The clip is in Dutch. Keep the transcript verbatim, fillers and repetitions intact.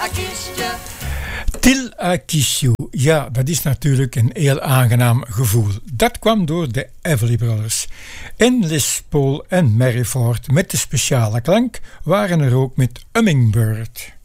Till I Kiss You. Ja, dat is natuurlijk een heel aangenaam gevoel. Dat kwam door de Everly Brothers. En Les Paul en Mary Ford met de speciale klank waren er ook met Hummingbird.